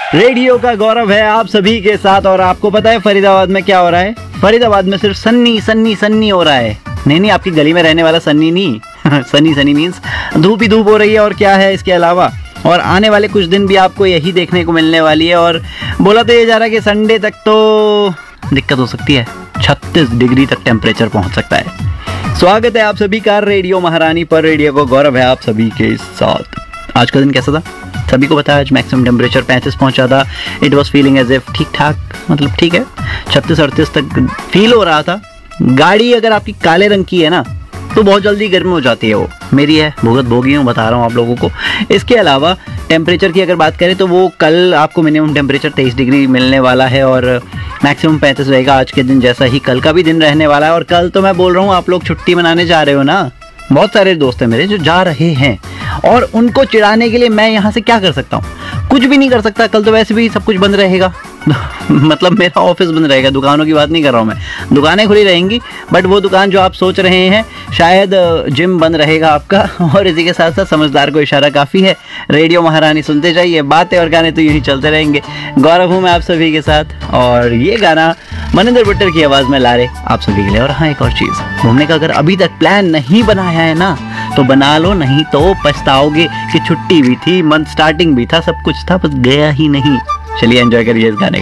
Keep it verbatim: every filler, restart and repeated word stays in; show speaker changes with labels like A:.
A: Radio का गौरव है आप सभी के साथ। और आपको पता है फरीदाबाद में क्या हो रहा है? फरीदाबाद में सिर्फ सन्नी सन्नी सन्नी हो रहा है। नहीं नहीं, आपकी गली में रहने वाला सन्नी नहीं सन्नी सन्नी मीन्स धूप ही धूप हो रही है। और क्या है इसके अलावा? और आने वाले कुछ दिन भी आपको यही देखने को मिलने वाली है। और बोला तो ये जा रहा है कि संडे तक तो दिक्कत हो सकती है, छत्तीस डिग्री तक टेम्परेचर पहुंच सकता है। स्वागत है आप सभी का रेडियो महारानी पर। रेडियो को गौरव है आप सभी के साथ। आज का दिन कैसा था? सभी को पता है आज मैक्सिमम टेम्परेचर पैंतीस पहुंचा था। It was feeling as if ठीक ठाक, मतलब ठीक है, छत्तीस अड़तीस तक फील हो रहा था। गाड़ी अगर आपकी काले रंग की है ना तो बहुत जल्दी गर्म हो जाती है। वो मेरी है, भुगत भोगी हूँ, बता रहा हूँ आप लोगों को। इसके अलावा टेम्परेचर की अगर बात करें तो वो कल आपको मिनिमम टेम्परेचर तेईस डिग्री मिलने वाला है और मैक्सिमम पैंतीस रहेगा आज के दिन, जैसा ही कल का भी दिन रहने वाला है। और कल तो मैं बोल रहा हूँ आप लोग छुट्टी मनाने जा रहे हो ना। बहुत सारे दोस्त हैं मेरे जो जा रहे हैं और उनको चिढ़ाने के लिए मैं यहाँ से क्या कर सकता हूँ? कुछ भी नहीं कर सकता। कल तो वैसे भी सब कुछ बंद रहेगा मतलब मेरा ऑफिस बंद रहेगा। दुकानों की बात नहीं कर रहा हूँ मैं, दुकानें खुली रहेंगी, बट वो दुकान जो आप सोच रहे हैं शायद जिम बंद रहेगा आपका। और इसी के साथ साथ समझदार को इशारा काफ़ी है। रेडियो महारानी सुनते जाइए, बातें और गाने तो यूं ही चलते रहेंगे। गौरव हूँ मैं आप सभी के साथ और ये गाना मनिंदर भट्टर की आवाज़ में ला रहे आप सभी के लिए। और हाँ, एक और चीज़, घूमने का अगर अभी तक प्लान नहीं बनाया है ना तो बना लो, नहीं तो पछताओगे कि छुट्टी भी थी, मंथ स्टार्टिंग भी था, सब कुछ था, बस गया ही नहीं। चलिए एंजॉय करिए इस गाने।